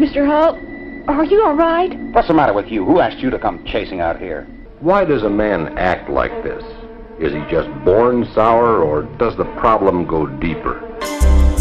Mr. Holt, are you all right? What's the matter with you? Who asked you to come chasing out here? Why does a man act like this? Is he just born sour, or does the problem go deeper?